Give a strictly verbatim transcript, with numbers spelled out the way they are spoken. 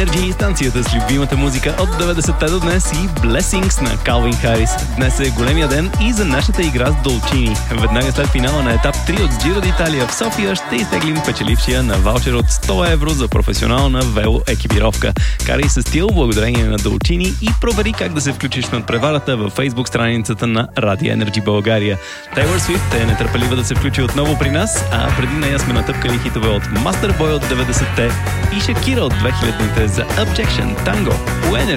Energy, станцията с любимата музика от деветдесетте до днес и Blessings на Калвин Харис. Днес е големия ден и за нашата игра с Долчини. Веднага след финала на етап три от Giro d'Italia в София ще изтеглим печелившия на ваучер от сто евро за професионална велоекипировка. Карай със стил благодарение на Долчини и провери как да се включиш над преварата във Facebook страницата на Radio Energy България. Тейлор Свифт е нетърпелива да се включи отново при нас, а преди нея сме натъпкали хитове от Masterboy от деветдесетте и Шакира от две хилядните за Objection Tango.